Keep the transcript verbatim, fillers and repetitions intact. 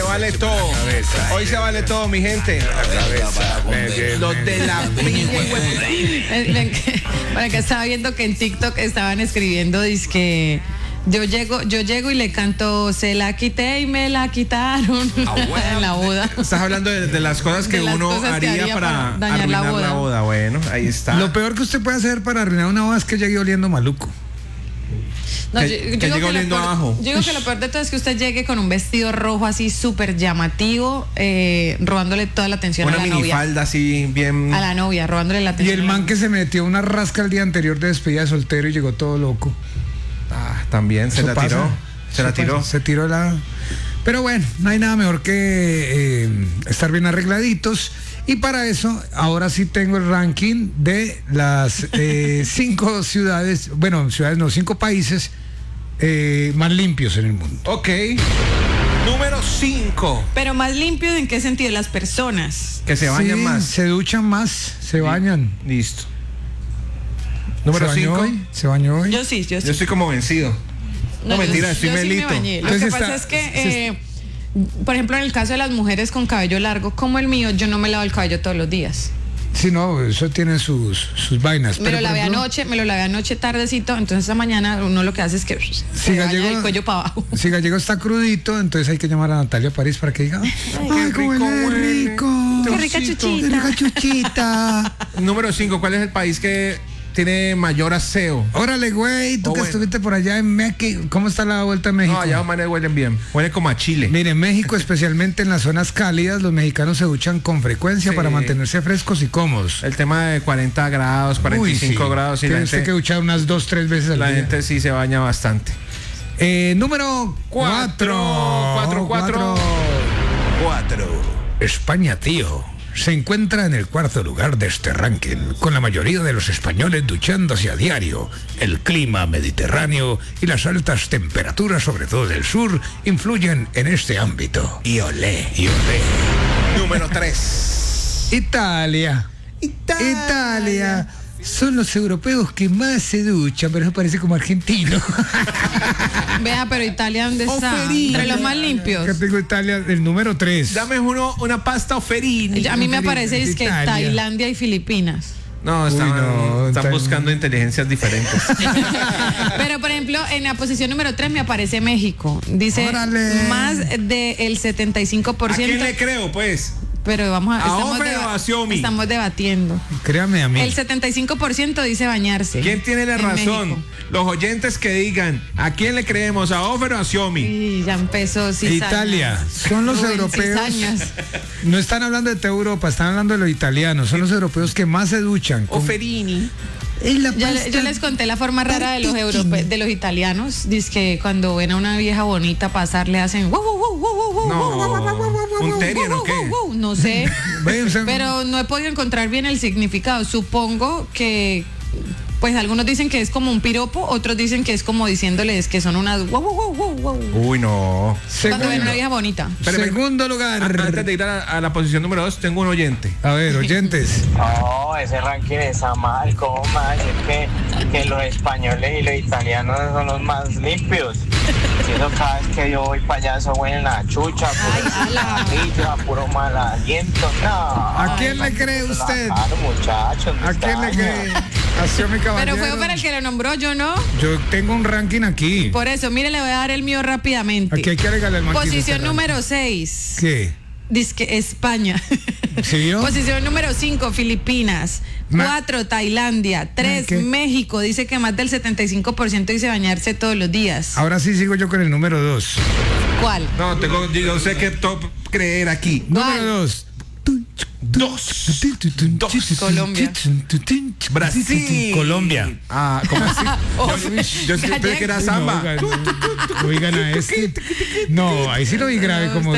vale todo. Hoy se vale todo, mi gente. Los de la piña. Bueno, que estaba viendo que en TikTok estaban escribiendo, dizque yo llego, yo llego y le canto, se la quité y me la quitaron en la boda. Estás hablando de, de las cosas que De las uno cosas que haría, haría para, para dañar arruinar la boda. la boda. Bueno, ahí está. Lo peor que usted puede hacer para arruinar una boda es que llegue oliendo maluco. No, Que- yo- yo que digo llegue que lo oliendo a peor- ajo. Yo digo que lo peor de todo es que usted llegue con un vestido rojo así súper llamativo, eh, robándole toda la atención Una a la novia. minifalda así, bien. A la novia, robándole la Y atención. el a la man novia. que se metió una rasca el día anterior de despedida de soltero y llegó todo loco. Ah, también se Eso la pasa. tiró. Se la Eso tiró. pasa, Se tiró la... Pero bueno, no hay nada mejor que eh, estar bien arregladitos. Y para eso, ahora sí tengo el ranking de las eh, cinco ciudades, bueno, ciudades no, cinco países eh, más limpios en el mundo. Ok. Número cinco. Pero más limpio, ¿en qué sentido? Las personas. Que se bañan Sí, más. se duchan más, se bañan. Listo. Número ¿Se bañó cinco. hoy? ¿Se bañó hoy? Yo sí, yo sí. Yo estoy como vencido. No, mentira, yo, estoy yo sí me melito. bañé. Lo Entonces que está- pasa es que, se- eh, por ejemplo, en el caso de las mujeres con cabello largo como el mío, yo no me lavo el cabello todos los días. Sí, no, eso tiene sus, sus vainas. Me pero, lo por lavé ejemplo, anoche, me lo lavé anoche tardecito, entonces esta mañana uno lo que hace es que Si se baña Gallego, el cuello para abajo. si Gallego está crudito, entonces hay que llamar a Natalia París para que diga, ay, cómo rico huele huele. rico. Qué rica Diosito. Qué chuchita. rica chuchita. Número cinco. ¿Cuál es el país que tiene mayor aseo? Órale, güey, tú Oh, que bueno. estuviste por allá en México, ¿cómo está la vuelta a México? No, allá los manes huelen bien. Huele como a Chile. Mire, en México, especialmente en las zonas cálidas, los mexicanos se duchan con frecuencia Sí. para mantenerse frescos y cómodos. El tema de cuarenta grados, cuarenta y cinco Uy, sí. grados. Y la Tiene usted que gente, duchar unas dos, tres veces al la día. gente sí se baña bastante. Eh, número Cuatro. cuatro. Cuatro, cuatro. Cuatro. España, tío. Se encuentra en el cuarto lugar de este ranking, con la mayoría de los españoles duchándose a diario. El clima mediterráneo y las altas temperaturas, sobre todo del sur, influyen en este ámbito. Y olé, y olé. Número tres. Italia. Italia. Son los europeos que más se duchan, pero eso parece como argentino. Vea, pero Italia, ¿dónde está? Oferini. Entre los más Que limpios. tengo Italia, el número tres. Dame uno, una pasta Oferini. A mí me Oferini, aparece es que Italia. Tailandia y Filipinas. No, Uy, están, no, están tan- buscando inteligencias diferentes. Pero, por ejemplo, en la posición número tres me aparece México. Dice Órale. más del setenta y cinco por ¿A quién ciento. le creo, pues? Pero vamos a. ¿A estamos, Ofer o a Xiaomi? estamos debatiendo. Créame a mí. El setenta y cinco por ciento dice bañarse. ¿Quién tiene la en razón? México. Los oyentes que digan, ¿a quién le creemos? ¿A Ofer o a Xiaomi? Y ya empezó cizañas. Italia, son los Rubén europeos. Cizañas. No están hablando de toda Europa, están hablando de los italianos. Son los europeos que más se duchan. con- Oferini. En la Yo, pasta yo les conté la forma rara de los Tartini. europe- de los italianos. Dice que cuando ven a una vieja bonita pasar le hacen wow, wow, wow, wow, wow, wow, No, wow, wow, wow, wow, wow, ¿un wow, terrier wow, o qué? wow, wow. No sé. Ve, o sea, Pero no he podido encontrar bien el significado. Supongo que, pues algunos dicen que es como un piropo, otros dicen que es como diciéndoles que son unas wow, wow, wow, wow, wow. Uy, no. Cuando ven segundo, una vieja bonita. Espérame. segundo lugar. Antes de ir a la, a la posición número dos, tengo un oyente. A ver, oyentes. No, ese ranking está mal, ¿cómo más? Es que, que los españoles y los italianos son los más limpios. Si eso cada vez que yo voy para allá, eso huele a chucha, Ay, puro ala. cigarrillo, a puro mal aliento, no. ¿A quién le cree usted? Claro, muchachos. ¿A quién le cree? A Xiaomi Pero Caballero. fue para el que lo nombró, yo no. Yo tengo un ranking aquí. Por eso, mire, le voy a dar el mío rápidamente. Aquí hay que regalar el manquito Posición este número seis. ¿Qué? Dice que España. ¿Sí yo? Posición número cinco, Filipinas. Ma- cuatro, Tailandia. tres, ¿Qué? México. Dice que más del setenta y cinco por ciento dice bañarse todos los días. Ahora sí sigo yo con el número dos. ¿Cuál? No, tengo, yo sé qué top creer aquí. Número dos. Dos. Dos. Colombia. Brasil. Colombia. Ah, ¿cómo así? Yo, yo siempre que era samba. No, oigan, oigan a este. No, ahí sí lo vi grave como